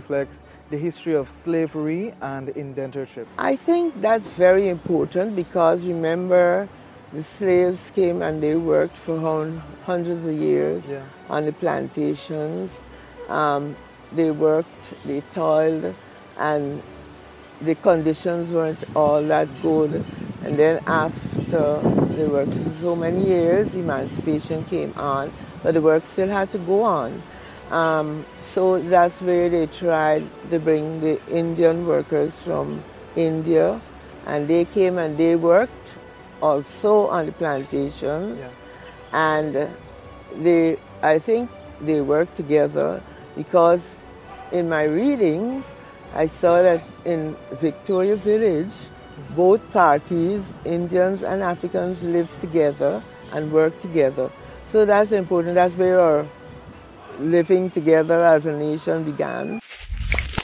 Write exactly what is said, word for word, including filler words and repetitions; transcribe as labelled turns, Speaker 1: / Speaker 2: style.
Speaker 1: reflects the history of slavery and indentureship?
Speaker 2: I think that's very important because remember, the slaves came and they worked for hundreds of years
Speaker 1: yeah.
Speaker 2: on the plantations. Um, they worked, they toiled, and the conditions weren't all that good. And then after they worked for so many years, emancipation came on, but the work still had to go on. Um, so that's where they tried to bring the Indian workers from India, and they came and they worked also on the plantations.
Speaker 1: Yeah.
Speaker 2: And they, I think they worked together because in my readings, I saw that in Victoria Village, both parties, Indians and Africans, lived together and worked together. So that's important. That's where our living together as a nation began.